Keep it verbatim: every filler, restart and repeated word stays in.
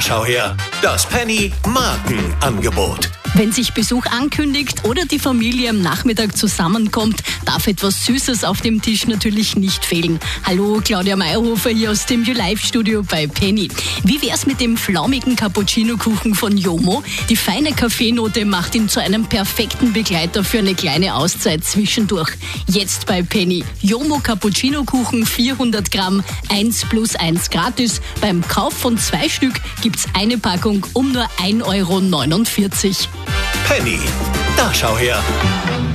schau her, das Penny Markenangebot. Wenn sich Besuch ankündigt oder die Familie am Nachmittag zusammenkommt, darf etwas Süßes auf dem Tisch natürlich nicht fehlen. Hallo, Claudia Mayerhofer hier aus dem YouLife-Studio bei Penny. Wie wär's mit dem flaumigen Cappuccino-Kuchen von Yomo? Die feine Kaffeenote macht ihn zu einem perfekten Begleiter für eine kleine Auszeit zwischendurch. Jetzt bei Penny. Yomo Cappuccino-Kuchen vierhundert Gramm, eins plus eins gratis. Beim Kauf von zwei Stück gibt's eine Packung um nur ein Euro neunundvierzig. Penny, da schau her.